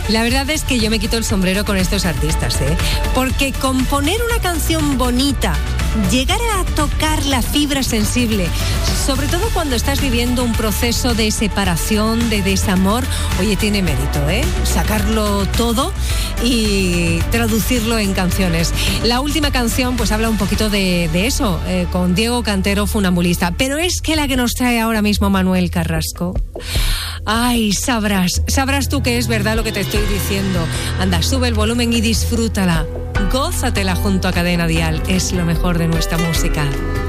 La verdad es que yo me quito el sombrero con estos artistas, porque componer una canción bonita, llegar a tocar la fibra sensible, sobre todo cuando estás viviendo un proceso de separación, de desamor, oye, tiene mérito, sacarlo todo y traducirlo en canciones. La última canción pues habla un poquito de eso, con Diego Cantero, Funambulista. Pero es que la que nos trae ahora mismo Manuel Carrasco, ay, sabrás tú que es verdad lo que te estoy diciendo. Anda, sube el volumen y disfrútala. Gózatela junto a Cadena Dial. Es lo mejor de nuestra música.